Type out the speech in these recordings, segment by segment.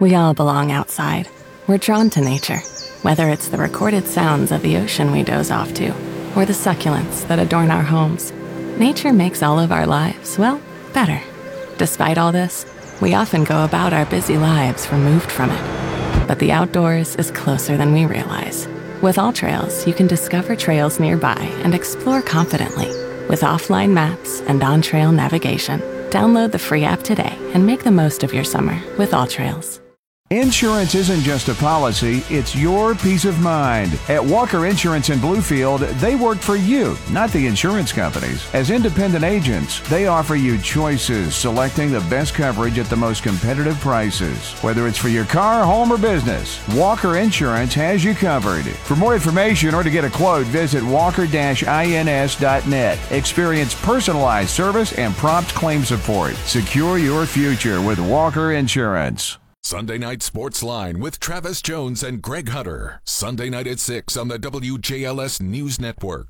We all belong outside. We're drawn to nature, whether it's the recorded sounds of the ocean we doze off to, or the succulents that adorn our homes. Nature makes all of our lives, well, better. Despite all this, we often go about our busy lives removed from it. But the outdoors is closer than we realize. With AllTrails, you can discover trails nearby and explore confidently. With offline maps and on-trail navigation, download the free app today and make the most of your summer with AllTrails. Insurance isn't just a policy, it's your peace of mind. At Walker Insurance in Bluefield, they work for you, not the insurance companies. As independent agents, they offer you choices, selecting the best coverage at the most competitive prices. Whether it's for your car, home, or business, Walker Insurance has you covered. For more information or to get a quote, visit walker-ins.net. Experience personalized service and prompt claim support. Secure your future with Walker Insurance. Sunday Night Sports Line with Travis Jones and Greg Hunter. Sunday night at 6 on the WJLS News Network.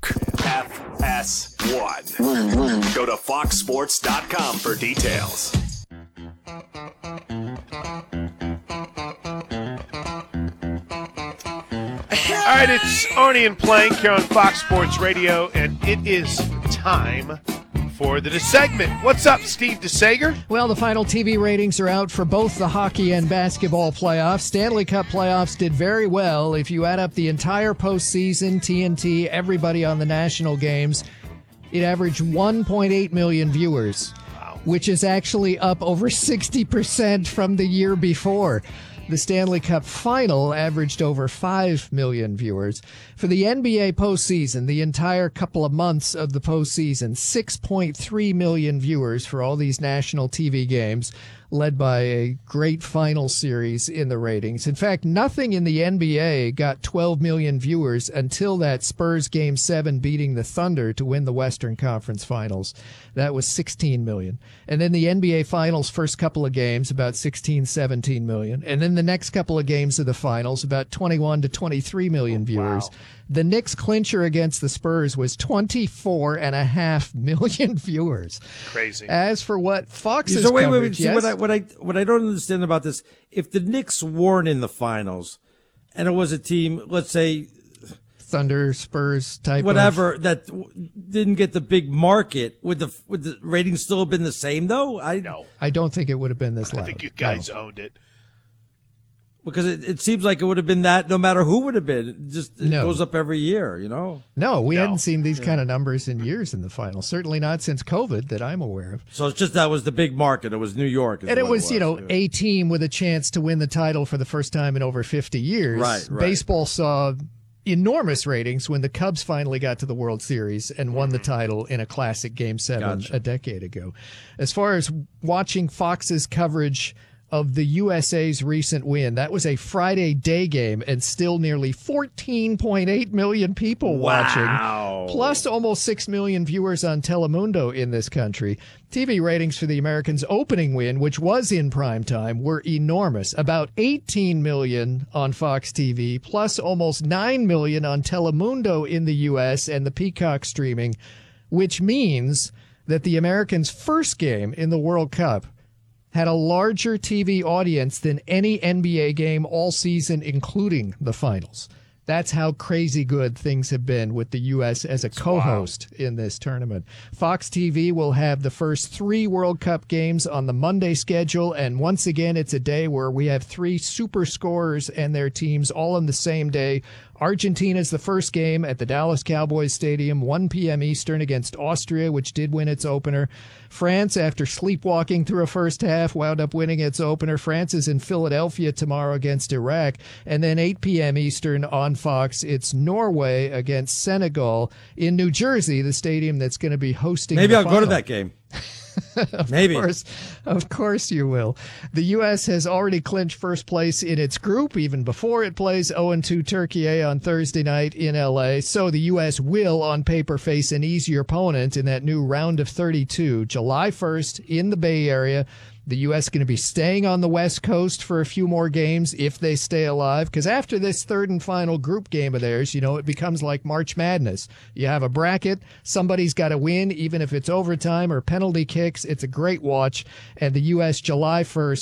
FS1. Go to foxsports.com for details. All right, it's Arnie and Plank here on Fox Sports Radio, and it is time for the segment. What's up, Steve DeSager? Well, the final TV ratings are out for both the hockey and basketball playoffs. Stanley Cup playoffs did very well. If you add up the entire postseason, TNT, everybody on the national games, it averaged 1.8 million viewers, which is actually up over 60% from the year before. The Stanley Cup final averaged over 5 million viewers. For the NBA postseason, the entire couple of months of the postseason, 6.3 million viewers for all these national TV games, led by a great final series in the ratings. In fact, nothing in the NBA got 12 million viewers until that Spurs Game 7 beating the Thunder to win the Western Conference Finals. That was 16 million. And then the NBA Finals first couple of games, about 16, 17 million. And then the next couple of games of the Finals, about 21 to 23 million viewers. Wow. The Knicks clincher against the Spurs was 24.5 million viewers. Crazy. As for what Fox's so wait, coverage, see, yes? what I don't understand about this, if the Knicks weren't in the finals and it was a team, let's say Thunder, Spurs type whatever, that didn't get the big market, would the ratings still have been the same though? No. I don't think it would have been this loud. I think you guys owned it. Because it seems like it would have been that no matter who would have been. It goes up every year, you know? No, we hadn't seen these kind of numbers in years in the finals. Certainly not since COVID that I'm aware of. So it's just that was the big market. It was New York. And it was, a team with a chance to win the title for the first time in over 50 years. Right. Baseball saw enormous ratings when the Cubs finally got to the World Series and won the title in a classic Game 7 a decade ago. As far as watching Fox's coverage of the USA's recent win, that was a Friday day game and still nearly 14.8 million people watching, plus almost 6 million viewers on Telemundo in this country. TV ratings for the Americans' opening win, which was in prime time, were enormous. About 18 million on Fox TV, plus almost 9 million on Telemundo in the U.S. and the Peacock streaming, which means that the Americans' first game in the World Cup had a larger TV audience than any NBA game all season, including the finals. That's how crazy good things have been with the U.S. as a co-host in this tournament. Fox TV will have the first 3 World Cup games on the Monday schedule, and once again, it's a day where we have 3 super scorers and their teams all on the same day. Argentina's the first game at the Dallas Cowboys Stadium, 1 p.m. Eastern against Austria, which did win its opener. France, after sleepwalking through a first half, wound up winning its opener. France is in Philadelphia tomorrow against Iraq. And then 8 p.m. Eastern on Fox, it's Norway against Senegal in New Jersey, the stadium that's going to be hosting Maybe the I'll final. go to that game. Maybe. Of course you will. The U.S. has already clinched first place in its group even before it plays 0-2 Turkey on Thursday night in L.A. So the U.S. will, on paper, face an easier opponent in that new round of 32, July 1st in the Bay Area. The U.S. going to be staying on the West Coast for a few more games if they stay alive, because after this third and final group game of theirs, it becomes like March Madness. You have a bracket. Somebody's got to win, even if it's overtime or penalty kicks. It's a great watch. And the U.S. July 1st